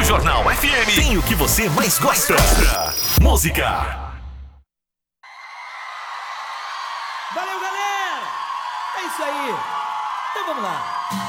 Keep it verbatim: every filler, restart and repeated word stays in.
Jornal F M tem o que você mais gosta. Música. Valeu, galera! É isso aí. Então vamos lá.